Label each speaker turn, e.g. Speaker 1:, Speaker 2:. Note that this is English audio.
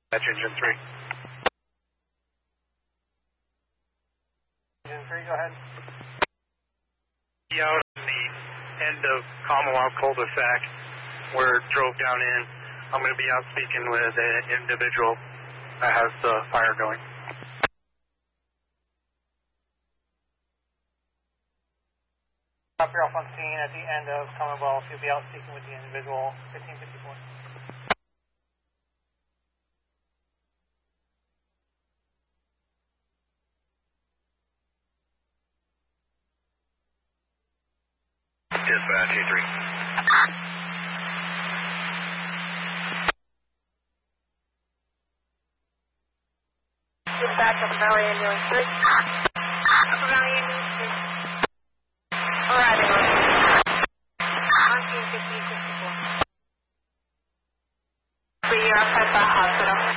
Speaker 1: That's Engine 3.
Speaker 2: Engine 3, go ahead.
Speaker 1: Yeah, out on the end of Commonwealth cul-de-sac where it drove down in. I'm going to be out speaking with an individual that has the fire going.
Speaker 2: Up here off on scene at the end of Commonwealth. You'll be out speaking with the individual, 1554.
Speaker 3: Dispatch, A3.
Speaker 4: Dispatch, Upper Valley Ambulance 3. Upper Valley Ambulance 3. Arriving on scene 1554. So you're outside the hospital.